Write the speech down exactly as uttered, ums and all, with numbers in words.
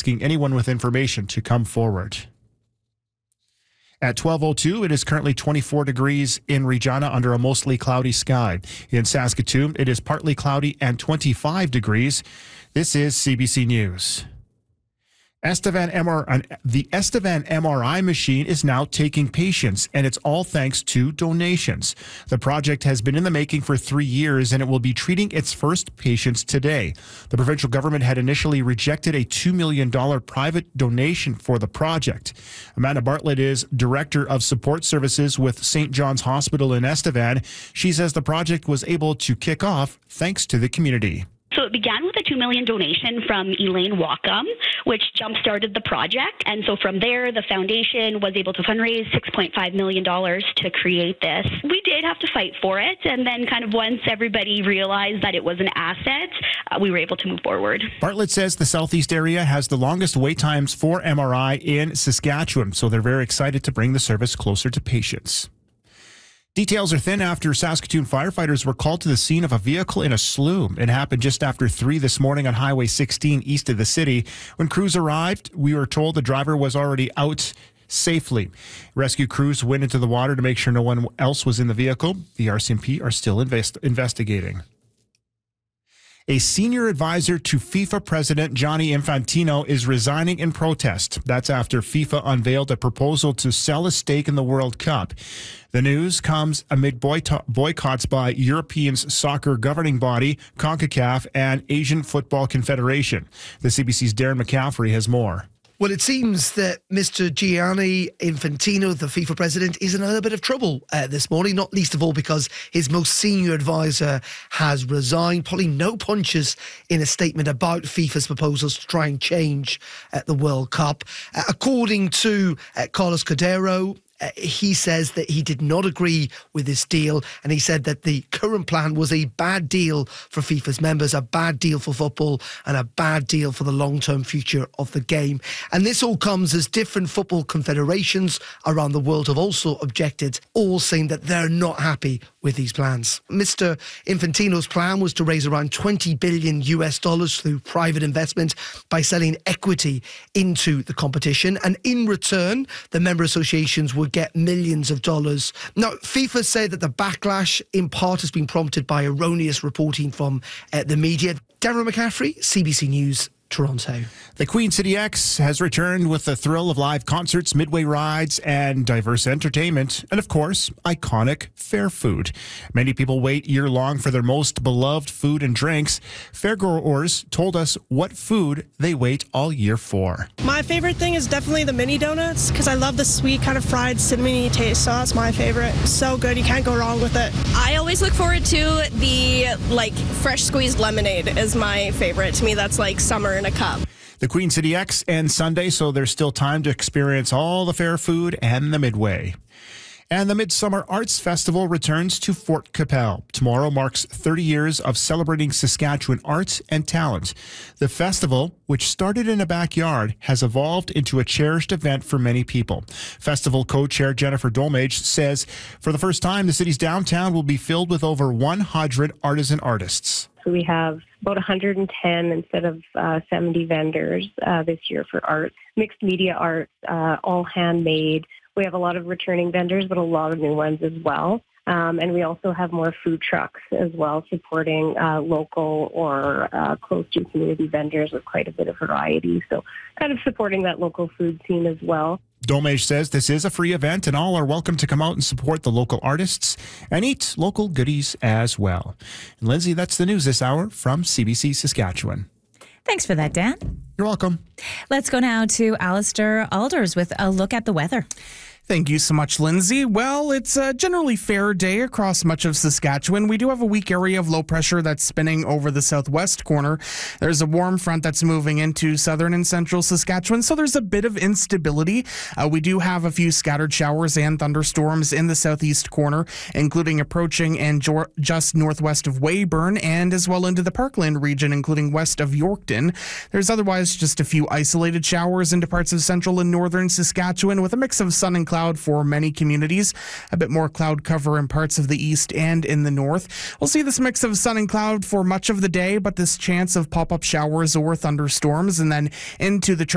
asking anyone with information to come forward. At twelve oh two, it is currently twenty-four degrees in Regina under a mostly cloudy sky. In Saskatoon, it is partly cloudy and twenty-five degrees. This is C B C News. Estevan M R I, the Estevan M R I machine is now taking patients, and it's all thanks to donations. The project has been in the making for three years, and it will be treating its first patients today. The provincial government had initially rejected a two million dollars private donation for the project. Amanda Bartlett is Director of Support Services with Saint John's Hospital in Estevan. She says the project was able to kick off thanks to the community. So it began with a two million dollars donation from Elaine Wacom, which jump-started the project. And so from there, the foundation was able to fundraise six point five million dollars to create this. We did have to fight for it. And then kind of once everybody realized that it was an asset, uh, we were able to move forward. Bartlett says the southeast area has the longest wait times for M R I in Saskatchewan. So they're very excited to bring the service closer to patients. Details are thin after Saskatoon firefighters were called to the scene of a vehicle in a slough. It happened just after three this morning on Highway sixteen east of the city. When crews arrived, we were told the driver was already out safely. Rescue crews went into the water to make sure no one else was in the vehicle. The R C M P are still invest- investigating. A senior advisor to FIFA President Gianni Infantino is resigning in protest. That's after FIFA unveiled a proposal to sell a stake in the World Cup. The news comes amid boycotts by European soccer governing body, CONCACAF, and Asian Football Confederation. The C B C's Darren McCaffrey has more. Well, it seems that Mister Gianni Infantino, the FIFA president, is in a little bit of trouble uh, this morning, not least of all because his most senior advisor has resigned, pulling no punches in a statement about FIFA's proposals to try and change uh, the World Cup. Uh, according to uh, Carlos Cordero, Uh, he says that he did not agree with this deal, and he said that the current plan was a bad deal for FIFA's members, a bad deal for football, and a bad deal for the long-term future of the game. And this all comes as different football confederations around the world have also objected, all saying that they're not happy with these plans. Mister Infantino's plan was to raise around twenty billion U S dollars through private investment by selling equity into the competition, and in return, the member associations would get millions of dollars. Now, FIFA say that the backlash in part has been prompted by erroneous reporting from uh, the media. Darren McCaffrey, C B C News, Toronto. The Queen City X has returned with the thrill of live concerts, midway rides, and diverse entertainment, and of course, iconic fair food. Many people wait year-long for their most beloved food and drinks. Fairgoers told us what food they wait all year for. My favorite thing is definitely the mini donuts, because I love the sweet kind of fried cinnamony taste, so that's my favorite. So good, you can't go wrong with it. I always look forward to the, like, fresh squeezed lemonade is my favorite. To me, that's like summer in a cup. The Queen City X ends Sunday, so there's still time to experience all the fair food and the Midway. And the Midsummer Arts Festival returns to Fort Qu'Appelle. Tomorrow marks thirty years of celebrating Saskatchewan art and talent. The festival, which started in a backyard, has evolved into a cherished event for many people. Festival co-chair Jennifer Dolmage says for the first time, the city's downtown will be filled with over one hundred artisan artists. So we have about one hundred ten instead of uh, seventy vendors uh, this year for art, mixed media arts, uh, all handmade. We have a lot of returning vendors, but a lot of new ones as well. Um, and we also have more food trucks as well, supporting uh, local or uh, close to community vendors with quite a bit of variety. So kind of supporting that local food scene as well. Dolmage says this is a free event and all are welcome to come out and support the local artists and eat local goodies as well. And Lindsay, that's the news this hour from C B C Saskatchewan. Thanks for that, Dan. You're welcome. Let's go now to Alistair Alders with a look at the weather. Thank you so much, Lindsay. Well, it's a generally fair day across much of Saskatchewan. We do have a weak area of low pressure that's spinning over the southwest corner. There's a warm front that's moving into southern and central Saskatchewan, so there's a bit of instability. Uh, we do have a few scattered showers and thunderstorms in the southeast corner, including approaching and jo- just northwest of Weyburn and as well into the Parkland region, including west of Yorkton. There's otherwise just a few isolated showers into parts of central and northern Saskatchewan with a mix of sun and cloud for many communities. A bit more cloud cover in parts of the east and in the north. We'll see this mix of sun and cloud for much of the day, but this chance of pop-up showers or thunderstorms and then into the